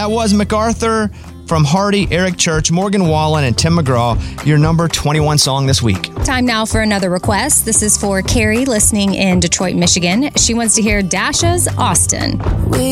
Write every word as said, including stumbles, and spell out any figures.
That was MacArthur from Hardy, Eric Church, Morgan Wallen, and Tim McGraw, your number twenty-one song this week. Time now for another request. This is for Carrie listening in Detroit, Michigan. She wants to hear Dasha's Austin.